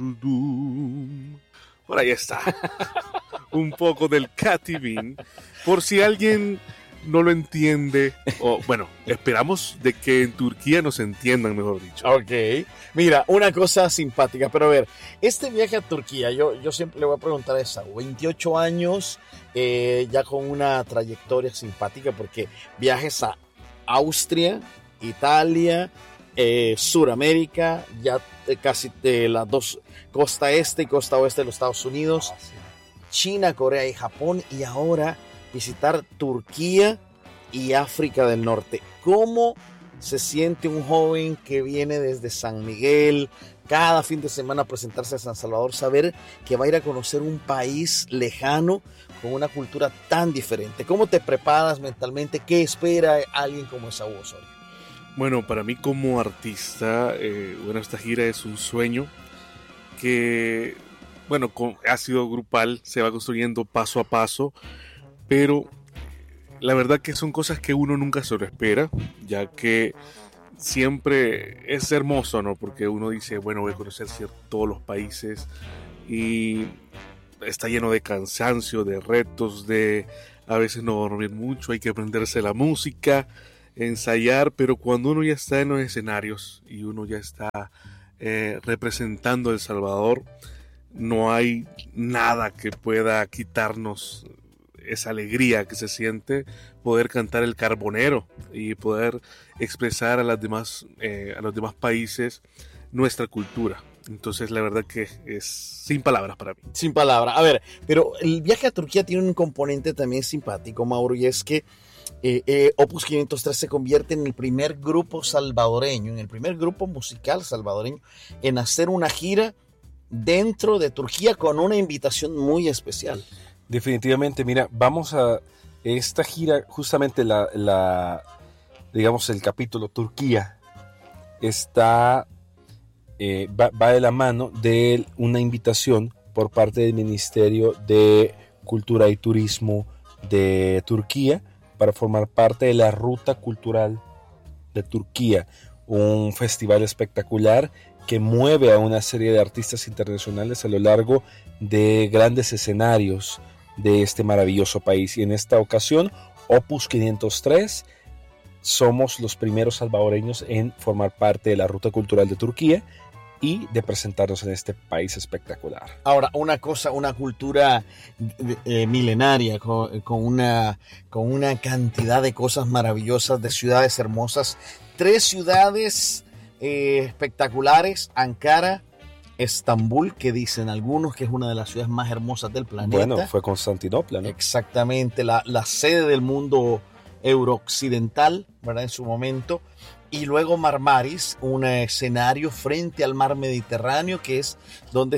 Dum. Por ahí está. Un poco del Katy Bean. Por si alguien no lo entiende, o bueno, esperamos de que en Turquía nos entiendan, mejor dicho. Ok. Mira, una cosa simpática, pero a ver, este viaje a Turquía, yo siempre le voy a preguntar a esa, 28 años, ya con una trayectoria simpática, porque viajes a Austria, Italia, Suramérica, ya casi de las dos, costa este y costa oeste de los Estados Unidos, China, Corea y Japón, y ahora visitar Turquía y África del Norte. ¿Cómo se siente un joven que viene desde San Miguel cada fin de semana a presentarse a San Salvador, saber que va a ir a conocer un país lejano con una cultura tan diferente? ¿Cómo te preparas mentalmente? ¿Qué espera alguien como Esaú Osorio? Bueno, para mí como artista, esta gira es un sueño que, ha sido grupal, se va construyendo paso a paso, pero la verdad que son cosas que uno nunca se lo espera, ya que siempre es hermoso, ¿no? Porque uno dice, bueno, voy a conocer todos los países y está lleno de cansancio, de retos, de a veces no dormir mucho, hay que aprenderse la música, ensayar, pero cuando uno ya está en los escenarios y uno ya está representando a El Salvador, no hay nada que pueda quitarnos esa alegría que se siente poder cantar el Carbonero y poder expresar a los demás países nuestra cultura. Entonces la verdad que es sin palabras para mí. Sin palabras. A ver, pero el viaje a Turquía tiene un componente también simpático, Mauro, y es que Opus 503 se convierte en el primer grupo salvadoreño, en el primer grupo musical salvadoreño en hacer una gira dentro de Turquía con una invitación muy especial. Definitivamente, mira, vamos a esta gira, justamente digamos el capítulo Turquía está va de la mano de una invitación por parte del Ministerio de Cultura y Turismo de Turquía para formar parte de la Ruta Cultural de Turquía, un festival espectacular que mueve a una serie de artistas internacionales a lo largo de grandes escenarios de este maravilloso país. Y en esta ocasión, Opus 503, somos los primeros salvadoreños en formar parte de la Ruta Cultural de Turquía y de presentarnos en este país espectacular. Ahora, una cultura milenaria, con una cantidad de cosas maravillosas, de ciudades hermosas. 3 ciudades espectaculares: Ankara, Estambul, que dicen algunos que es una de las ciudades más hermosas del planeta. Bueno, fue Constantinopla, ¿no? Exactamente, la sede del mundo eurooccidental, ¿verdad? En su momento. Y luego Marmaris, un escenario frente al mar Mediterráneo, que es donde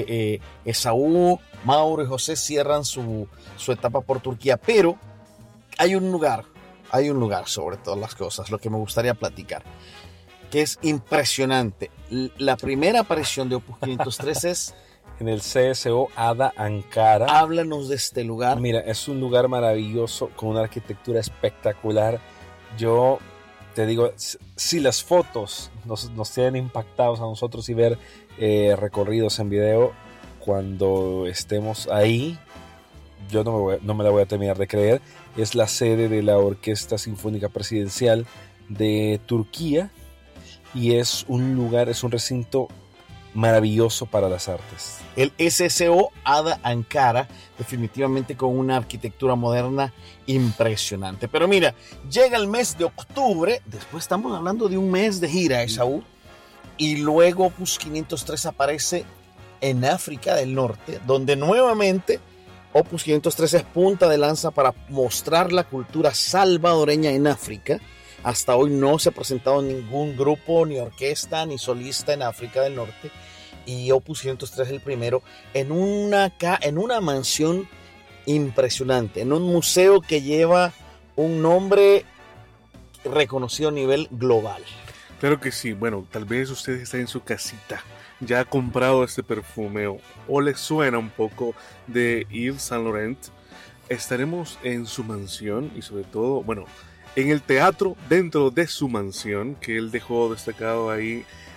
Esaú, Mauro y José cierran su etapa por Turquía. Pero hay un lugar sobre todas las cosas, lo que me gustaría platicar, que es impresionante. La primera aparición de Opus 503 es en el CSO Ada Ankara. Háblanos de este lugar. Mira, es un lugar maravilloso con una arquitectura espectacular. Yo te digo, si las fotos nos tienen impactados a nosotros y ver recorridos en video, cuando estemos ahí, yo no me la voy a terminar de creer. Es la sede de la Orquesta Sinfónica Presidencial de Turquía y es un recinto maravilloso para las artes. El SSO Ada Ankara, definitivamente con una arquitectura moderna impresionante. Pero mira, llega el mes de octubre, después estamos hablando de un mes de gira, Esaú, y luego Opus 503 aparece en África del Norte, donde nuevamente Opus 503 es punta de lanza para mostrar la cultura salvadoreña en África. Hasta hoy no se ha presentado ningún grupo, ni orquesta, ni solista en África del Norte. Y Opus 503 es el primero en una mansión impresionante, en un museo que lleva un nombre reconocido a nivel global. Claro que sí. Bueno, tal vez usted está en su casita, ya ha comprado este perfume o le suena un poco de Yves Saint Laurent. Estaremos en su mansión y sobre todo, en el teatro dentro de su mansión que él dejó destacado ahí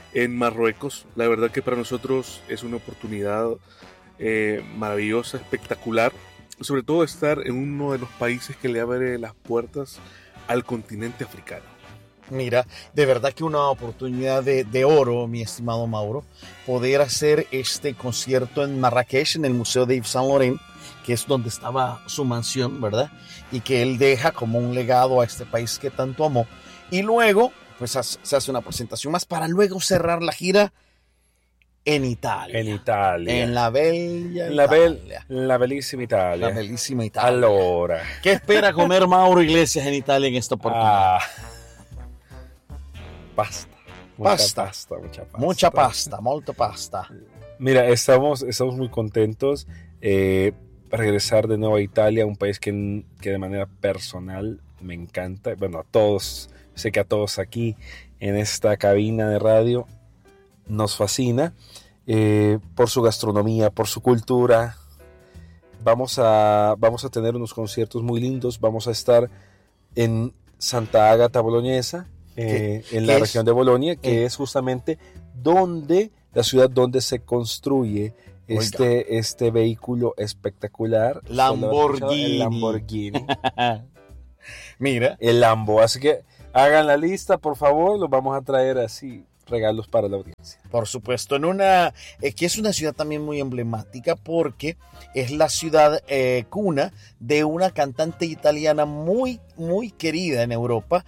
en Marruecos. La verdad que para nosotros es una oportunidad maravillosa, espectacular, sobre todo estar en uno de los países que le abre las puertas al continente africano. Mira, de verdad que una oportunidad de oro, mi estimado Mauro, poder hacer este concierto en Marrakech, en el Museo de Yves Saint Laurent, que es donde estaba su mansión, ¿verdad? Y que él deja como un legado a este país que tanto amó. Y luego, pues se hace una presentación más para luego cerrar la gira en Italia. En Italia. En la bella La Italia. la bellísima Italia. La bellísima Italia. Allora. ¿Qué espera comer Mauro Iglesias en Italia en esta oportunidad? Pasta. Mucha pasta, molta pasta. Mira, estamos muy contentos regresar de nuevo a Italia, un país que de manera personal me encanta. Bueno, a todos, sé que a todos aquí en esta cabina de radio nos fascina por su gastronomía, por su cultura. Vamos a tener unos conciertos muy lindos. Vamos a estar en Santa Agata Bolognesa, en la región de Bolonia, que es justamente la ciudad donde se construye este vehículo espectacular. Lamborghini. El Lamborghini. Mira. El Lambo. Así que hagan la lista, por favor. Los vamos a traer así, regalos para la audiencia. Por supuesto, que es una ciudad también muy emblemática porque es la ciudad cuna de una cantante italiana muy, muy querida en Europa,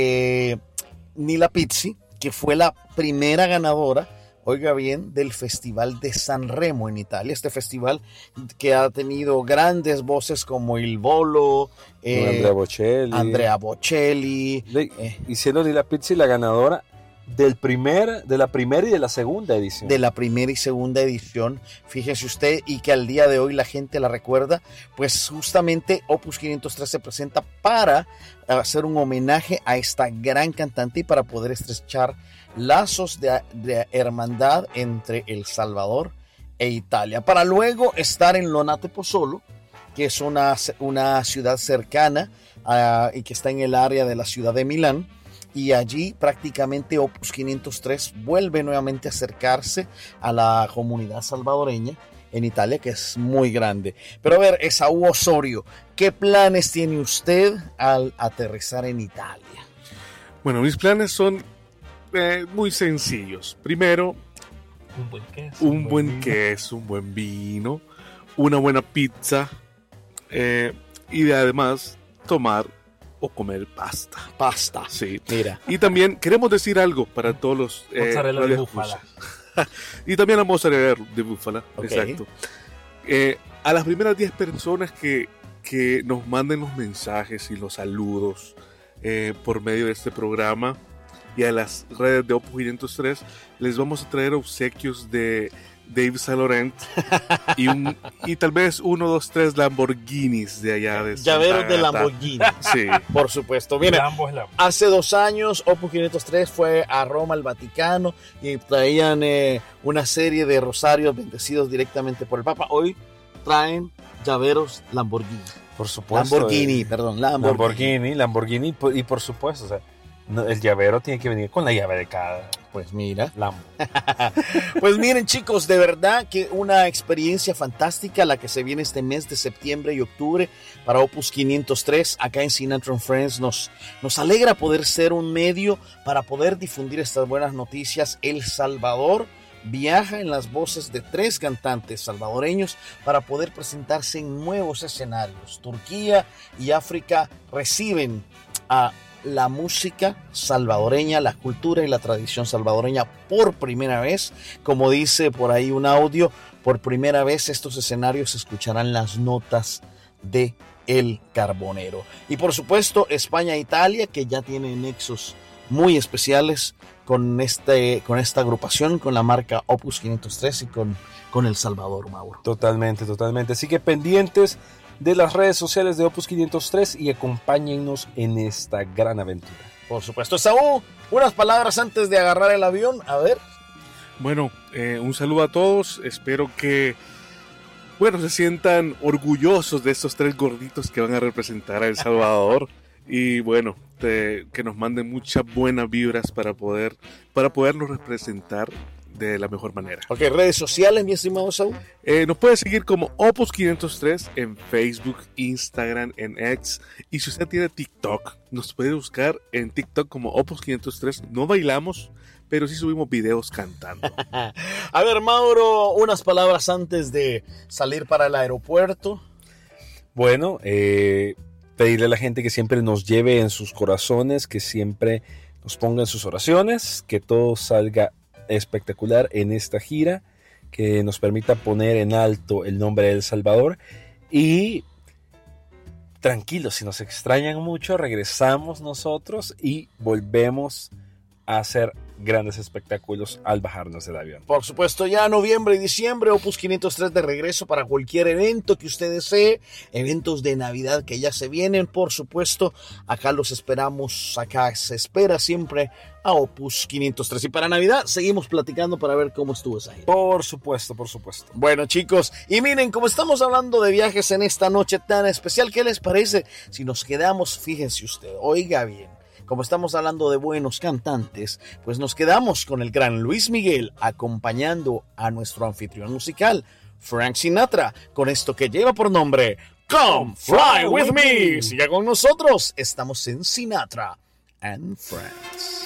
Nila Pizzi, que fue la primera ganadora, oiga bien, del Festival de Sanremo en Italia. Este festival que ha tenido grandes voces como Il Volo, Andrea Bocelli. Y siendo Nila Pizzi la ganadora de la primera y de la segunda edición. De la primera y segunda edición, fíjese usted, y que al día de hoy la gente la recuerda, pues justamente Opus 503 se presenta para hacer un homenaje a esta gran cantante y para poder estrechar lazos de hermandad entre El Salvador e Italia, para luego estar en Lonate Pozzolo, que es una ciudad cercana y que está en el área de la ciudad de Milán. Y allí prácticamente Opus 503 vuelve nuevamente a acercarse a la comunidad salvadoreña en Italia, que es muy grande. Pero a ver, Esaú Osorio, ¿qué planes tiene usted al aterrizar en Italia? Bueno, mis planes son muy sencillos. Primero, un buen queso, un buen vino, una buena pizza y además tomar o comer pasta. Sí. Mira. Y también queremos decir algo para todos los mozzarella de búfala. Y también la mozzarella de búfala. Okay. Exacto. A las primeras 10 personas que nos manden los mensajes y los saludos por medio de este programa y a las redes de Opus 503, les vamos a traer obsequios de Yves Saint Laurent y tal vez 1, 2, 3 Lamborghinis de allá de llaveros de Lamborghini. Sí, por supuesto. Mira, hace 2 años Opus 503 fue a Roma, al Vaticano, y traían una serie de rosarios bendecidos directamente por el Papa. Hoy traen llaveros Lamborghini. Por supuesto. Lamborghini y por supuesto, o sea, el llavero tiene que venir con la llave de cada. Pues mira. Lambo. Pues miren, chicos, de verdad que una experiencia fantástica la que se viene este mes de septiembre y octubre para Opus 503 acá en Sinatra & Friends. Nos alegra poder ser un medio para poder difundir estas buenas noticias. El Salvador viaja en las voces de 3 cantantes salvadoreños para poder presentarse en nuevos escenarios. Turquía y África reciben a la música salvadoreña, la cultura y la tradición salvadoreña por primera vez. Como dice por ahí un audio, por primera vez estos escenarios escucharán las notas de El Carbonero. Y por supuesto España e Italia, que ya tienen nexos muy especiales con esta agrupación, con la marca Opus 503 y con El Salvador, Mauro. Totalmente. Así que pendientes de las redes sociales de Opus 503 y acompáñennos en esta gran aventura. Por supuesto. Saúl, unas palabras antes de agarrar el avión, a ver. Bueno, un saludo a todos, espero que se sientan orgullosos de estos 3 gorditos que van a representar a El Salvador y bueno, que nos manden muchas buenas vibras para podernos representar de la mejor manera. Ok, redes sociales, mi estimado Saúl. Nos puede seguir como Opus 503 en Facebook, Instagram, en X. Y si usted tiene TikTok, nos puede buscar en TikTok como Opus 503. No bailamos, pero sí subimos videos cantando. A ver, Mauro, unas palabras antes de salir para el aeropuerto. Bueno, pedirle a la gente que siempre nos lleve en sus corazones, que siempre nos ponga en sus oraciones, que todo salga espectacular en esta gira, que nos permita poner en alto el nombre de El Salvador. Y tranquilos, si nos extrañan mucho, regresamos nosotros y volvemos a hacer grandes espectáculos al bajarnos del avión. Por supuesto, ya noviembre y diciembre, Opus 503 de regreso para cualquier evento que usted desee, eventos de Navidad que ya se vienen, por supuesto, acá los esperamos, acá se espera siempre a Opus 503. Y para Navidad seguimos platicando para ver cómo estuvo esa gira. Por supuesto, por supuesto. Bueno, chicos, y miren, como estamos hablando de viajes en esta noche tan especial, ¿qué les parece si nos quedamos, fíjense usted, oiga bien, como estamos hablando de buenos cantantes, pues nos quedamos con el gran Luis Miguel acompañando a nuestro anfitrión musical, Frank Sinatra, con esto que lleva por nombre Come Fly With Me. Siga con nosotros, estamos en Sinatra and Friends.